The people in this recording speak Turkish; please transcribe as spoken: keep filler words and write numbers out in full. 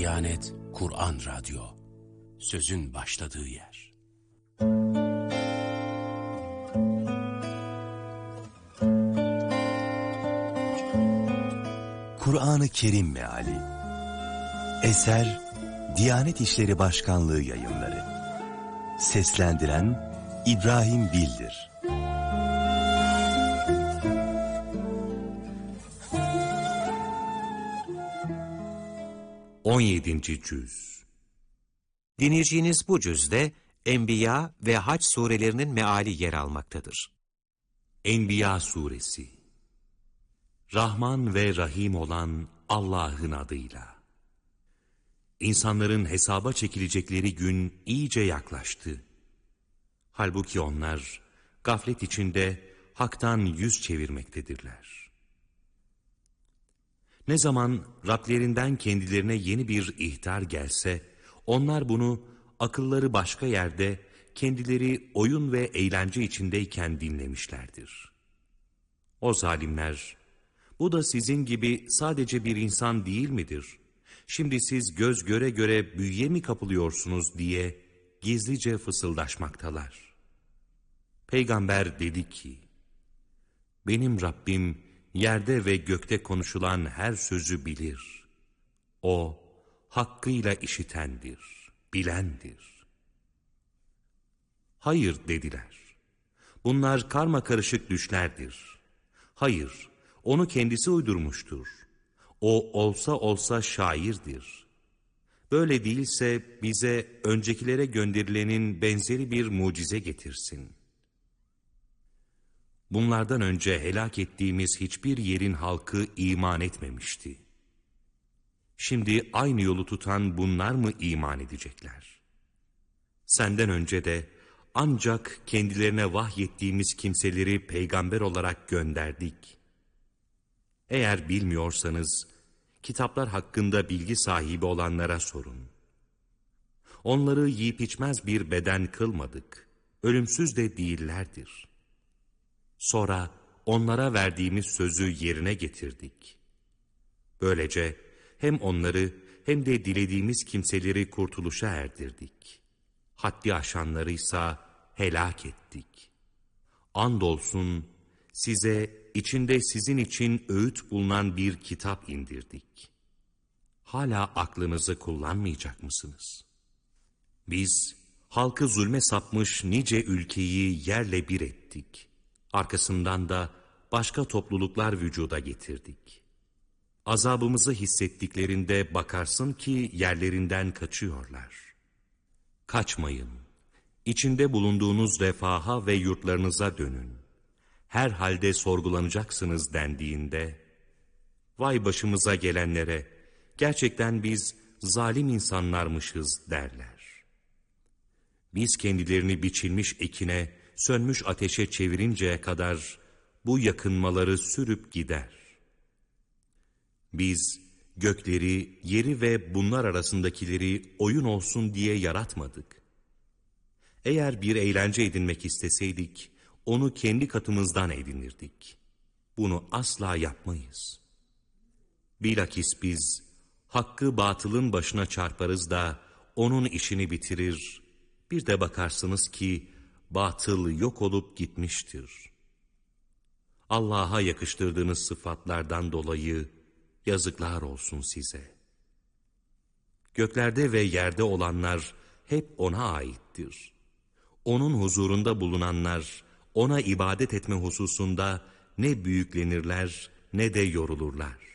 Diyanet Kur'an Radyo, sözün başladığı yer. Kur'an-ı Kerim Meali. Eser Diyanet İşleri Başkanlığı Yayınları. Seslendiren İbrahim Bildir. on yedinci Cüz. Dinleyeceğiniz bu cüzde Enbiya ve Hac surelerinin meali yer almaktadır. Enbiya suresi. Rahman ve Rahim olan Allah'ın adıyla. İnsanların hesaba çekilecekleri gün iyice yaklaştı. Halbuki onlar gaflet içinde haktan yüz çevirmektedirler. Ne zaman Rablerinden kendilerine yeni bir ihtar gelse, onlar bunu akılları başka yerde, kendileri oyun ve eğlence içindeyken dinlemişlerdir. O zalimler, bu da sizin gibi sadece bir insan değil midir? Şimdi siz göz göre göre büyüye mi kapılıyorsunuz diye gizlice fısıldaşmaktalar. Peygamber dedi ki, benim Rabbim, yerde ve gökte konuşulan her sözü bilir. O, hakkıyla işitendir, bilendir. Hayır dediler. Bunlar karmakarışık düşlerdir. Hayır, onu kendisi uydurmuştur. O olsa olsa şairdir. Böyle değilse bize öncekilere gönderilenin benzeri bir mucize getirsin. Bunlardan önce helak ettiğimiz hiçbir yerin halkı iman etmemişti. Şimdi aynı yolu tutan bunlar mı iman edecekler? Senden önce de ancak kendilerine vahyettiğimiz kimseleri peygamber olarak gönderdik. Eğer bilmiyorsanız, kitaplar hakkında bilgi sahibi olanlara sorun. Onları yiyip içmez bir beden kılmadık, ölümsüz de değillerdir. Sonra onlara verdiğimiz sözü yerine getirdik. Böylece hem onları hem de dilediğimiz kimseleri kurtuluşa erdirdik. Haddi aşanlarıysa helak ettik. Andolsun size içinde sizin için öğüt bulunan bir kitap indirdik. Hala aklınızı kullanmayacak mısınız? Biz halkı zulme sapmış nice ülkeyi yerle bir ettik. Arkasından da başka topluluklar vücuda getirdik. Azabımızı hissettiklerinde bakarsın ki yerlerinden kaçıyorlar. Kaçmayın. İçinde bulunduğunuz refaha ve yurtlarınıza dönün. Her halde sorgulanacaksınız dendiğinde, vay başımıza gelenlere, gerçekten biz zalim insanlarmışız derler. Biz kendilerini biçilmiş ekine, sönmüş ateşe çevirinceye kadar bu yakınmaları sürüp gider. Biz gökleri, yeri ve bunlar arasındakileri oyun olsun diye yaratmadık. Eğer bir eğlence edinmek isteseydik, onu kendi katımızdan edinirdik. Bunu asla yapmayız. Bilakis biz hakkı batılın başına çarparız da onun işini bitirir. Bir de bakarsınız ki batıl yok olup gitmiştir. Allah'a yakıştırdığınız sıfatlardan dolayı yazıklar olsun size. Göklerde ve yerde olanlar hep O'na aittir. O'nun huzurunda bulunanlar O'na ibadet etme hususunda ne büyüklenirler ne de yorulurlar.